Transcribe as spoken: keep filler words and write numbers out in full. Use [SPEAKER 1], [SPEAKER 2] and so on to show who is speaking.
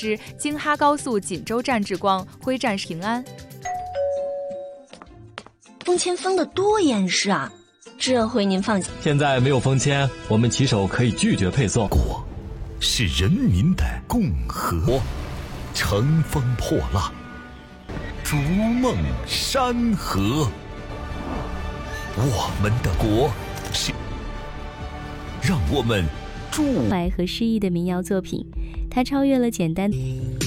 [SPEAKER 1] 之京哈高速锦州站之光，徽站平安。
[SPEAKER 2] 封签封得多严实啊！这回您放心。
[SPEAKER 3] 现在没有封签，我们骑手可以拒绝配送。
[SPEAKER 4] 国是人民的共和，乘风破浪，逐梦山河。我们的国是，让我们祝
[SPEAKER 5] 怀和诗意的民谣作品，它超越了简单。